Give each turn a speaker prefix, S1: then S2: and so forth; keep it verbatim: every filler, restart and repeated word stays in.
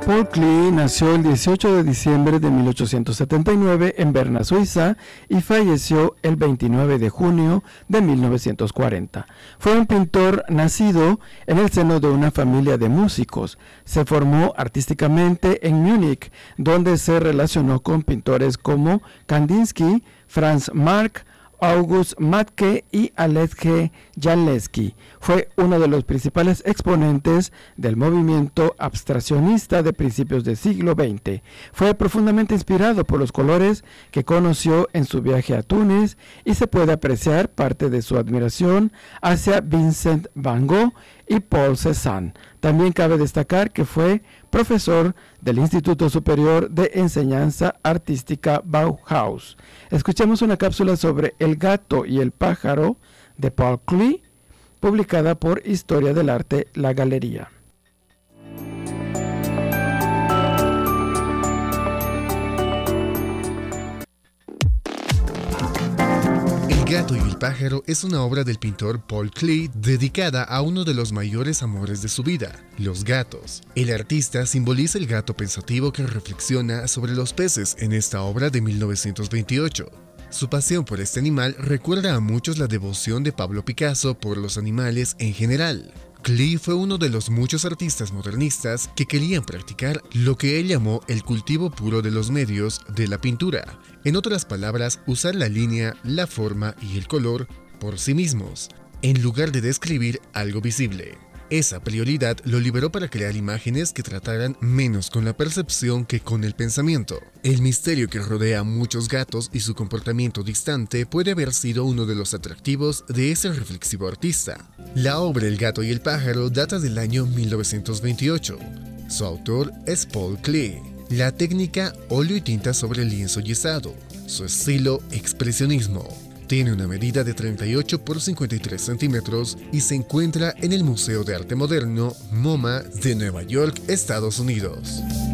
S1: Paul Klee nació el dieciocho de diciembre de mil ochocientos setenta y nueve en Berna, Suiza, y falleció el veintinueve de junio de mil novecientos cuarenta. Fue un pintor nacido en el seno de una familia de músicos. Se formó artísticamente en Múnich, donde se relacionó con pintores como Kandinsky, Franz Marc, August Macke y Aleksey Janevsky. Fue uno de los principales exponentes del movimiento abstraccionista de principios del siglo veinte. Fue profundamente inspirado por los colores que conoció en su viaje a Túnez y se puede apreciar parte de su admiración hacia Vincent van Gogh y Paul Cézanne. También cabe destacar que fue profesor del Instituto Superior de Enseñanza Artística Bauhaus. Escuchemos una cápsula sobre El gato y el pájaro de Paul Klee, publicada por Historia del Arte, La Galería.
S2: El gato y el pájaro es una obra del pintor Paul Klee dedicada a uno de los mayores amores de su vida, los gatos. El artista simboliza el gato pensativo que reflexiona sobre los peces en esta obra de mil novecientos veintiocho. Su pasión por este animal recuerda a muchos la devoción de Pablo Picasso por los animales en general. Klee fue uno de los muchos artistas modernistas que querían practicar lo que él llamó el cultivo puro de los medios de la pintura. En otras palabras, usar la línea, la forma y el color por sí mismos, en lugar de describir algo visible. Esa prioridad lo liberó para crear imágenes que trataran menos con la percepción que con el pensamiento. El misterio que rodea a muchos gatos y su comportamiento distante puede haber sido uno de los atractivos de ese reflexivo artista. La obra El gato y el pájaro data del año mil novecientos veintiocho. Su autor es Paul Klee. La técnica óleo y tinta sobre lienzo yesado. Su estilo expresionismo. Tiene una medida de treinta y ocho por cincuenta y tres centímetros y se encuentra en el Museo de Arte Moderno, MoMA, de Nueva York, Estados Unidos.